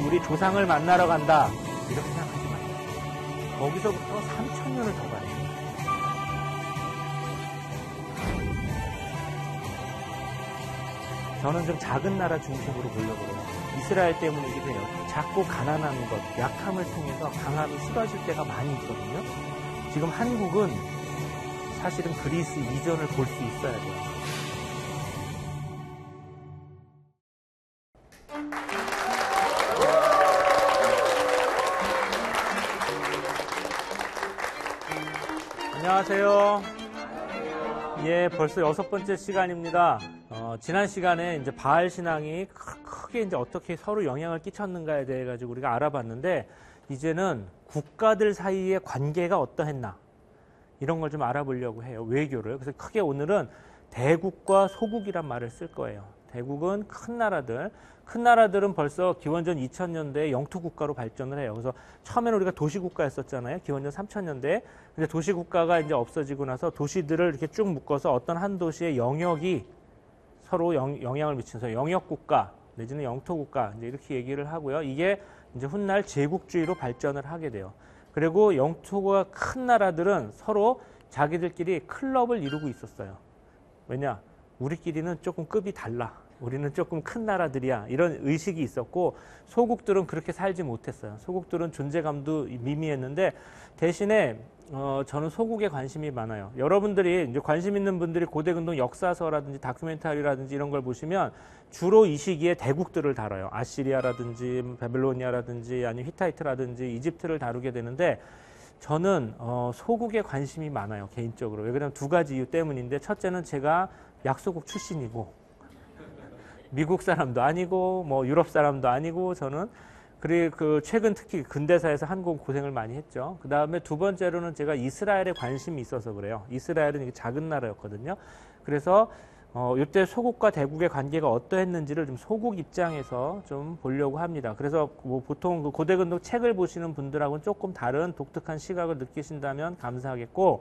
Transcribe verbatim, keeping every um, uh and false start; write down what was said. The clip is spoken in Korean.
우리 조상을 만나러 간다. 이렇게 생각하지 마세요. 거기서부터 삼천 년을 더 가요. 저는 좀 작은 나라 중심으로 보려고 그래요. 이스라엘 때문이기도 해요. 작고 가난한 것, 약함을 통해서 강함이 쓰러질 때가 많이 있거든요. 지금 한국은 사실은 그리스 이전을 볼 수 있어야 돼요. 안녕하세요. 예, 벌써 여섯 번째 시간입니다. 어, 지난 시간에 이제 바알 신앙이 크게 이제 어떻게 서로 영향을 끼쳤는가에 대해 가지고 우리가 알아봤는데, 이제는 국가들 사이의 관계가 어떠했나 이런 걸 좀 알아보려고 해요. 외교를. 그래서 크게 오늘은 대국과 소국이란 말을 쓸 거예요. 대국은 큰 나라들, 큰 나라들은 벌써 기원전 이천 년대에 영토국가로 발전을 해요. 그래서 처음에는 우리가 도시국가였었잖아요. 기원전 삼천 년대에. 근데 도시국가가 이제 없어지고 나서 도시들을 이렇게 쭉 묶어서 어떤 한 도시의 영역이 서로 영, 영향을 미치면서 영역국가 내지는 영토국가 이제 이렇게 얘기를 하고요. 이게 이제 훗날 제국주의로 발전을 하게 돼요. 그리고 영토가 큰 나라들은 서로 자기들끼리 클럽을 이루고 있었어요. 왜냐? 우리끼리는 조금 급이 달라. 우리는 조금 큰 나라들이야. 이런 의식이 있었고, 소국들은 그렇게 살지 못했어요. 소국들은 존재감도 미미했는데, 대신에 어, 저는 소국에 관심이 많아요. 여러분들이 이제 관심 있는 분들이 고대근동 역사서라든지 다큐멘터리라든지 이런 걸 보시면 주로 이 시기에 대국들을 다뤄요. 아시리아라든지 바벨로니아라든지 아니면 히타이트라든지 이집트를 다루게 되는데, 저는 어, 소국에 관심이 많아요. 개인적으로. 왜 그러냐면 두 가지 이유 때문인데, 첫째는 제가 약소국 출신이고 미국 사람도 아니고 뭐 유럽 사람도 아니고, 저는 그리고 그 최근 특히 근대사에서 한국은 고생을 많이 했죠. 그 다음에 두 번째로는 제가 이스라엘에 관심이 있어서 그래요. 이스라엘은 이게 작은 나라였거든요. 그래서 어, 이때 소국과 대국의 관계가 어떠했는지를 좀 소국 입장에서 좀 보려고 합니다. 그래서 뭐 보통 그 고대근동 책을 보시는 분들하고는 조금 다른 독특한 시각을 느끼신다면 감사하겠고,